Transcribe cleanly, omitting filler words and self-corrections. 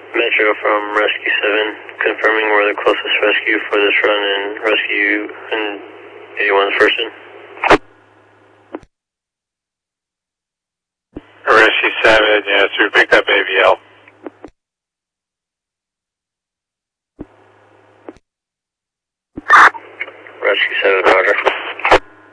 Metro from Rescue 7, confirming we're the closest rescue for this run and rescue and 81's first in. Rescue 7, yes, we picked up AVL.